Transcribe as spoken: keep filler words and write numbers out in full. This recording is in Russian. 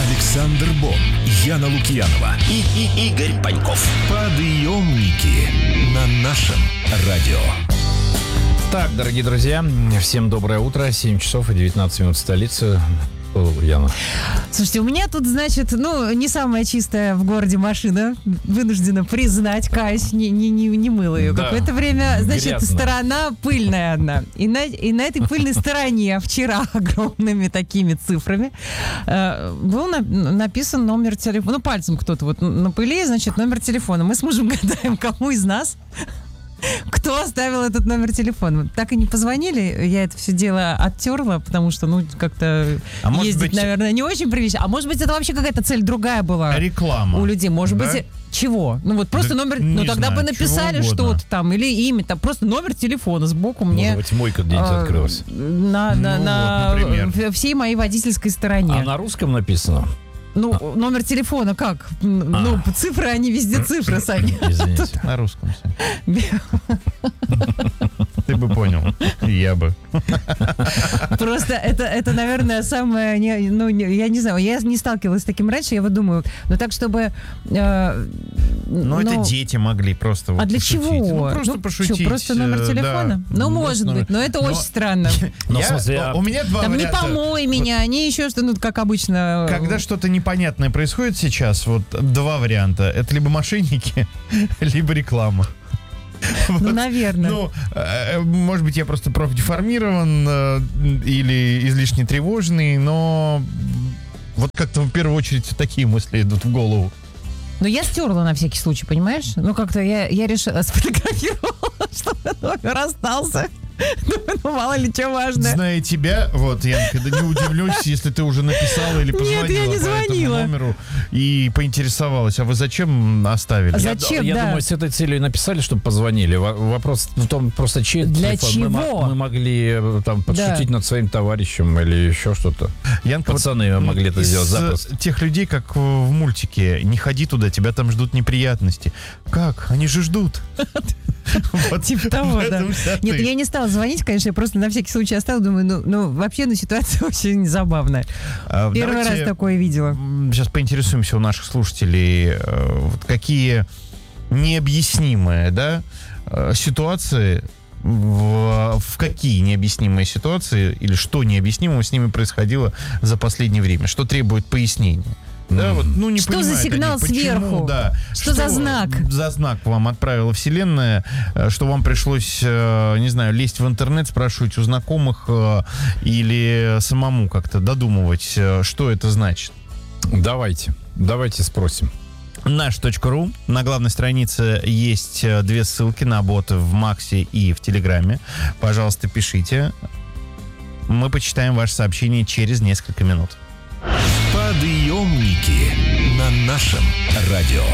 Александр Бон, Яна Лукьянова и, и Игорь Паньков. Подъемники на нашем радио. Так, дорогие друзья, всем доброе утро. семь часов и девятнадцать минут в столице. О, Яна. Слушайте, у меня тут, значит, ну, не самая чистая в городе машина. Вынуждена признать, каюсь, не, не, не, не мыла ее. Да. Какое-то время, значит, Грязно. сторона пыльная одна. И на, и на этой пыльной стороне вчера огромными такими цифрами э, был на, написан номер телефона. Ну, пальцем кто-то вот напылил, значит, номер телефона. Мы с мужем гадаем, кому из нас... Кто оставил этот номер телефона? Так и не позвонили, я это все дело оттерла, потому что, ну, как-то а ездить, быть, наверное, не очень прилично. А может быть, это вообще какая-то цель другая была? Реклама. У людей. Может да? быть, чего? Ну, вот просто да, номер... Ну, тогда знаю, бы написали что-то там, или имя, там, просто номер телефона сбоку мне... Может быть, мойка где-нибудь э, открылась. На, на, Ну, на вот, например. в- всей моей водительской стороне. А на русском написано? Ну, номер телефона как? Ну, цифры, они везде цифры, Саня. Извините. На русском все. Ты бы понял. И я бы. Просто это, это, наверное, самое... Не, ну, не, я не знаю, я не сталкивалась с таким раньше, я вот думаю, но так, чтобы... Э, Ну, это ну, дети могли просто вот А для пошутить. чего? Ну, просто Ну, пошутить. что, просто номер э, телефона? да. Ну, может номер. быть, но это Но очень странно. Ну, в я- смысле, а- У меня два Там не варианта. помой меня, не еще что, ну, как обычно. Когда что-то непонятное происходит сейчас, вот два варианта. Это либо мошенники, либо реклама. Ну, наверное. Ну, э, может быть, я просто профдеформирован э, или излишне тревожный, но вот как-то в первую очередь такие мысли идут в голову. Но я стерла на всякий случай, понимаешь? Ну, как-то я, я решила, сфотографировала, чтобы номер остался. Думаю, ну, мало ли, что важное. Зная тебя, вот, Янка, да не удивлюсь, если ты уже написала или позвонила Нет, я не по этому звонила. номеру и поинтересовалась, а вы зачем оставили? За- Я, Зачем, я да. думаю, с этой целью и написали, чтобы позвонили. Во- Вопрос в том, просто чей Для телефон. Мы мо- чего? Мы, могли э, там подшутить Да. над своим товарищем или еще что-то. Янка, Пацаны вот, могли это из сделать запросто. тех людей, как в мультике, не ходи туда, тебя там ждут неприятности. Как? Они же ждут. Вот Типа того, в да. этом вся Нет, ты. я не стала звонить, конечно, я просто на всякий случай оставила, думаю, ну, ну вообще, ну, ситуация очень забавная. А, Первый давайте, раз такое видела. м, Сейчас поинтересуемся у наших слушателей, э, вот какие необъяснимые, да, э, ситуации, в, в какие необъяснимые ситуации или что необъяснимого с ними происходило за последнее время, что требует пояснения. Да, вот, ну, не Что за понимают сигнал они, почему, сверху? да. Что за знак? За знак вам отправила Вселенная, э, что вам пришлось, э, не знаю, лезть в интернет, спрашивать у знакомых э, или самому как-то додумывать, э, что это значит. Давайте, давайте спросим. наш точка ру. На главной странице есть э, две ссылки на боты в Максе и в Телеграме. Пожалуйста, пишите. Мы почитаем ваше сообщение через несколько минут. Подъемники на нашем радио.